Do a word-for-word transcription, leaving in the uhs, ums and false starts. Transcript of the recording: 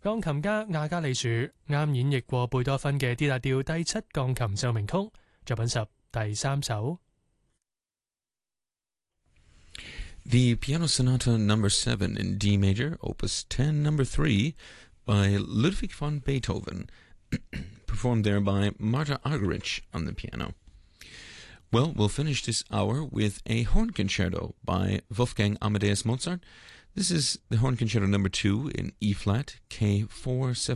鋼琴家亞加里樹啱演繹過貝多芬嘅 D 大調第七鋼琴奏鳴曲，作品十第三首。 The Piano Sonata Number Seven in D Major, Opus ten, Number Three, by Ludwig van Beethoven, performed there by Marta Argerich on the piano. Well, we'll finish this hour with a horn concerto by Wolfgang Amadeus Mozart. This is the horn concerto number two in E flat, K four seven.